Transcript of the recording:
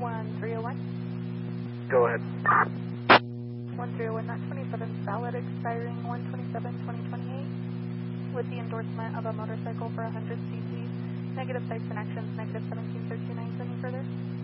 1301. Go ahead. 1301, not 27, valid expiring 127-2028 with the endorsement of a motorcycle for 100 cc. Negative sites and actions, negative 1739. Any further?